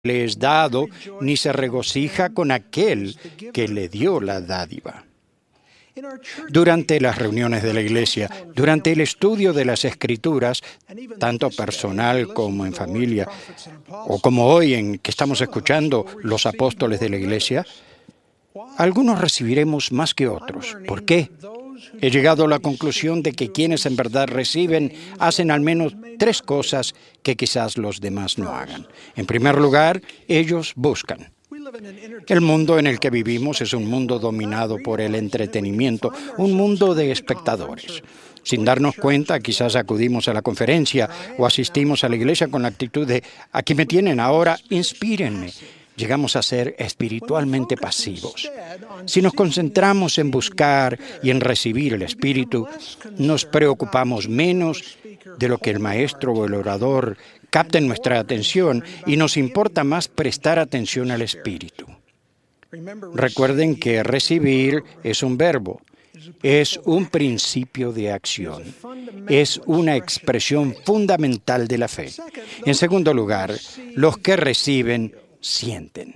le es dado, ni se regocija con aquel que le dio la dádiva. Durante las reuniones de la Iglesia, durante el estudio de las Escrituras, tanto personal como en familia, o como hoy en que estamos escuchando los apóstoles de la Iglesia, algunos recibiremos más que otros. ¿Por qué? He llegado a la conclusión de que quienes en verdad reciben hacen al menos 3 cosas que quizás los demás no hagan. En primer lugar, ellos buscan. El mundo en el que vivimos es un mundo dominado por el entretenimiento, un mundo de espectadores. Sin darnos cuenta, quizás acudimos a la conferencia o asistimos a la iglesia con la actitud de «aquí me tienen, ahora inspírenme». Llegamos a ser espiritualmente pasivos. Si nos concentramos en buscar y en recibir el Espíritu, nos preocupamos menos de lo que el maestro o el orador capten nuestra atención y nos importa más prestar atención al Espíritu. Recuerden que recibir es un verbo, es un principio de acción, es una expresión fundamental de la fe. En segundo lugar, los que reciben sienten.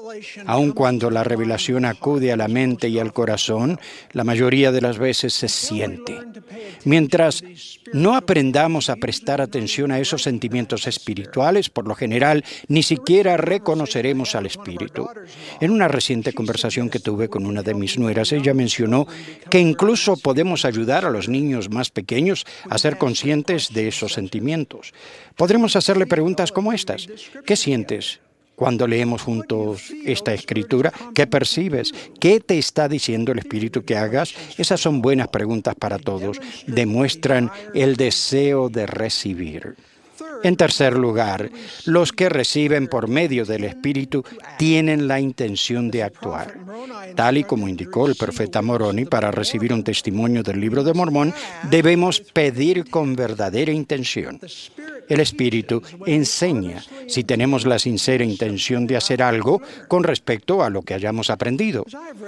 Aun cuando la revelación acude a la mente y al corazón, la mayoría de las veces se siente. Mientras no aprendamos a prestar atención a esos sentimientos espirituales, por lo general, ni siquiera reconoceremos al Espíritu. En una reciente conversación que tuve con una de mis nueras, ella mencionó que incluso podemos ayudar a los niños más pequeños a ser conscientes de esos sentimientos. Podremos hacerle preguntas como estas. ¿Qué sientes cuando leemos juntos esta escritura? ¿Qué percibes? ¿Qué te está diciendo el Espíritu que hagas? Esas son buenas preguntas para todos. Demuestran el deseo de recibir. En tercer lugar, los que reciben por medio del Espíritu tienen la intención de actuar. Tal y como indicó el profeta Moroni, para recibir un testimonio del Libro de Mormón, debemos pedir con verdadera intención. El Espíritu enseña si tenemos la sincera intención de hacer algo con respecto a lo que hayamos aprendido.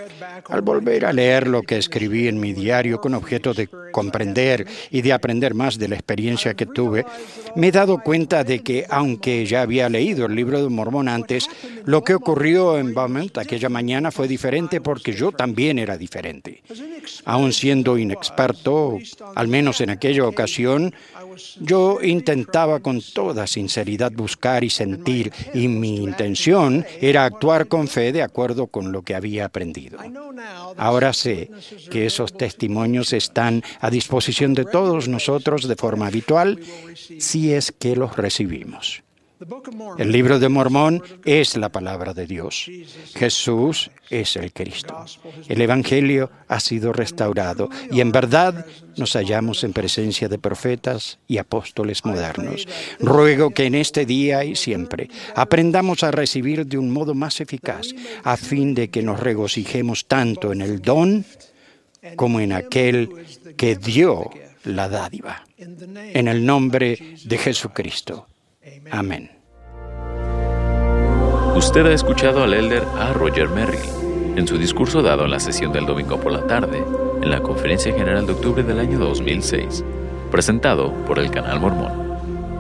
Al volver a leer lo que escribí en mi diario con objeto de comprender y de aprender más de la experiencia que tuve, me he dado cuenta de que, aunque ya había leído el Libro de Mormón antes, lo que ocurrió en Beaumont aquella mañana fue diferente porque yo también era diferente. Aun siendo inexperto, al menos en aquella ocasión, yo intentaba con toda sinceridad buscar y sentir, y mi intención era actuar con fe de acuerdo con lo que había aprendido. Ahora sé que esos testimonios están a disposición de todos nosotros de forma habitual, si es que los recibimos. El Libro de Mormón es la palabra de Dios. Jesús es el Cristo. El Evangelio ha sido restaurado y en verdad nos hallamos en presencia de profetas y apóstoles modernos. Ruego que en este día y siempre aprendamos a recibir de un modo más eficaz, a fin de que nos regocijemos tanto en el don como en aquel que dio la dádiva. En el nombre de Jesucristo. Amén. Usted ha escuchado al elder A. Roger Merrill en su discurso dado en la sesión del domingo por la tarde en la Conferencia General de Octubre del año 2006, presentado por el Canal Mormón.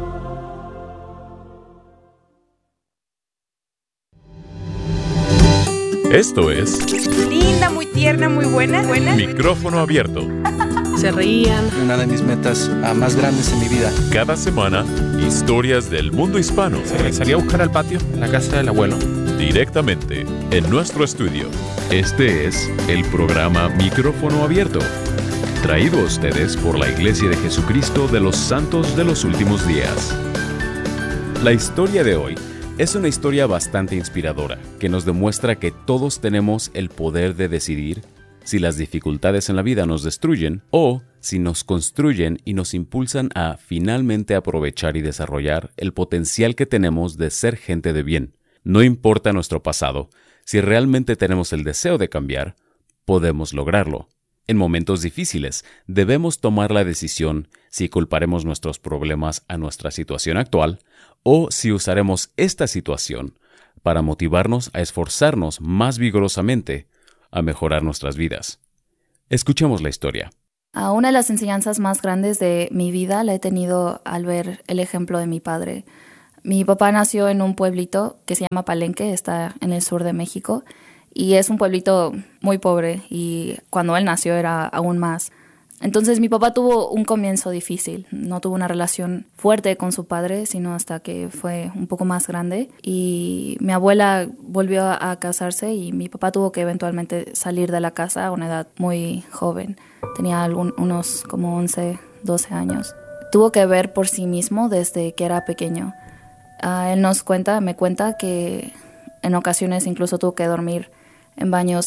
Esto es linda, muy tierna, muy buena. Micrófono Abierto. Se reían. Una de mis metas más grandes en mi vida. Cada semana, historias del mundo hispano. Salí a buscar al patio, en la casa del abuelo. Directamente, en nuestro estudio. Este es el programa Micrófono Abierto, traído a ustedes por la Iglesia de Jesucristo de los Santos de los Últimos Días. La historia de hoy es una historia bastante inspiradora, que nos demuestra que todos tenemos el poder de decidir si las dificultades en la vida nos destruyen o si nos construyen y nos impulsan a finalmente aprovechar y desarrollar el potencial que tenemos de ser gente de bien. No importa nuestro pasado, si realmente tenemos el deseo de cambiar, podemos lograrlo. En momentos difíciles, debemos tomar la decisión si culparemos nuestros problemas a nuestra situación actual o si usaremos esta situación para motivarnos a esforzarnos más vigorosamente a mejorar nuestras vidas. Escuchemos la historia. Una de las enseñanzas más grandes de mi vida la he tenido al ver el ejemplo de mi padre. Mi papá nació en un pueblito que se llama Palenque, está en el sur de México, y es un pueblito muy pobre, y cuando él nació era aún más. Entonces mi papá tuvo un comienzo difícil, no tuvo una relación fuerte con su padre, sino hasta que fue un poco más grande. Y mi abuela volvió a casarse y mi papá tuvo que eventualmente salir de la casa a una edad muy joven. Tenía unos como 11, 12 años. Tuvo que ver por sí mismo desde que era pequeño. Él me cuenta que en ocasiones incluso tuvo que dormir en baños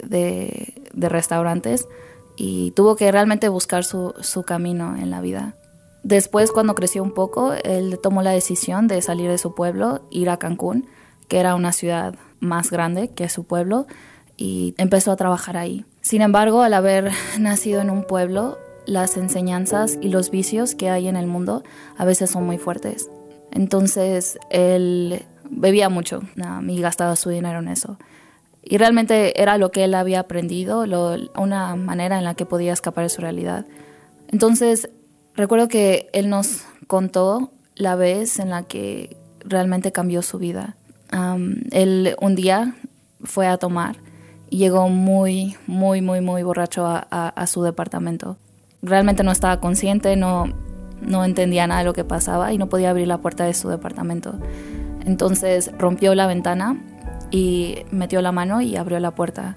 de restaurantes, y tuvo que realmente buscar su camino en la vida. Después, cuando creció un poco, él tomó la decisión de salir de su pueblo, ir a Cancún, que era una ciudad más grande que su pueblo, y empezó a trabajar ahí. Sin embargo, al haber nacido en un pueblo, las enseñanzas y los vicios que hay en el mundo a veces son muy fuertes. Entonces, él bebía mucho y gastaba su dinero en eso. Y realmente era lo que él había aprendido, una manera en la que podía escapar de su realidad. Entonces, recuerdo que él nos contó la vez en la que realmente cambió su vida. Él un día fue a tomar y llegó muy borracho a su departamento. Realmente no estaba consciente, no entendía nada de lo que pasaba y no podía abrir la puerta de su departamento. Entonces rompió la ventana y metió la mano y abrió la puerta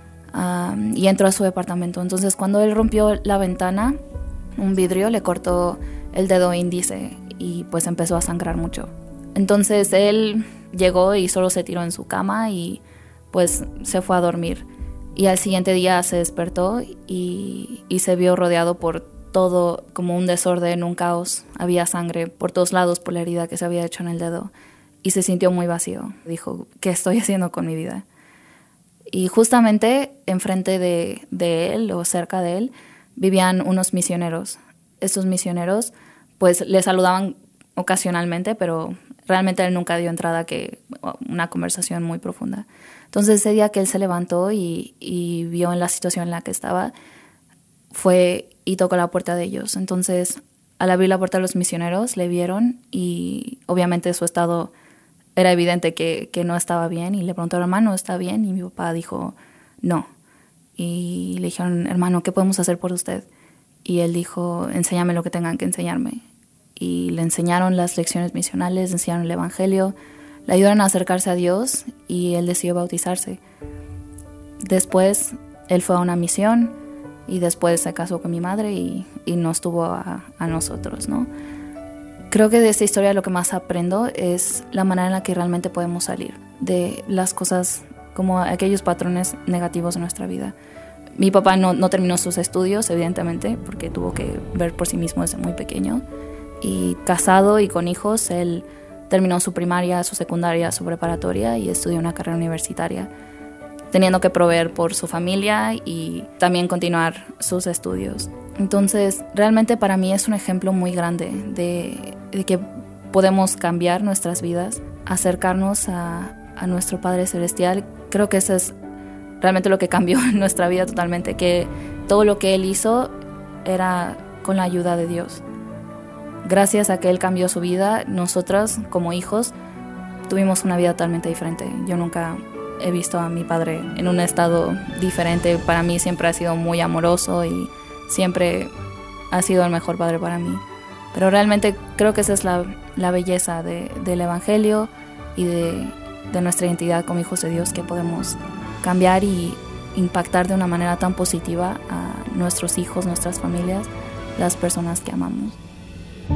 y entró a su departamento. Entonces, cuando él rompió la ventana, un vidrio le cortó el dedo índice y pues empezó a sangrar mucho. Entonces él llegó y solo se tiró en su cama y pues se fue a dormir. Y al siguiente día se despertó y se vio rodeado por todo, como un desorden, un caos. Había sangre por todos lados por la herida que se había hecho en el dedo. Y se sintió muy vacío. Dijo, ¿qué estoy haciendo con mi vida? Y justamente enfrente de él, o cerca de él, vivían unos misioneros. Estos misioneros, pues, le saludaban ocasionalmente, pero realmente él nunca dio entrada a una conversación muy profunda. Entonces, ese día que él se levantó y vio en la situación en la que estaba, fue y tocó la puerta de ellos. Entonces, al abrir la puerta de los misioneros, le vieron y obviamente su estado era evidente que no estaba bien, y le preguntaron, hermano, ¿está bien? Y mi papá dijo, no. Y le dijeron, hermano, ¿qué podemos hacer por usted? Y él dijo, enséñame lo que tengan que enseñarme. Y le enseñaron las lecciones misionales, le enseñaron el evangelio, le ayudaron a acercarse a Dios y él decidió bautizarse. Después él fue a una misión y después se casó con mi madre y nos tuvo a nosotros, ¿no? Creo que de esta historia lo que más aprendo es la manera en la que realmente podemos salir de las cosas, como aquellos patrones negativos de nuestra vida. Mi papá no terminó sus estudios, evidentemente, porque tuvo que ver por sí mismo desde muy pequeño. Y casado y con hijos, él terminó su primaria, su secundaria, su preparatoria y estudió una carrera universitaria, teniendo que proveer por su familia y también continuar sus estudios. Entonces, realmente para mí es un ejemplo muy grande de que podemos cambiar nuestras vidas, acercarnos a nuestro Padre Celestial. Creo que eso es realmente lo que cambió en nuestra vida totalmente, que todo lo que Él hizo era con la ayuda de Dios. Gracias a que Él cambió su vida, nosotros como hijos tuvimos una vida totalmente diferente. Yo nunca he visto a mi padre en un estado diferente. Para mí siempre ha sido muy amoroso y siempre ha sido el mejor padre para mí. Pero realmente creo que esa es la belleza del Evangelio y de nuestra identidad como hijos de Dios, que podemos cambiar y impactar de una manera tan positiva a nuestros hijos, nuestras familias, las personas que amamos.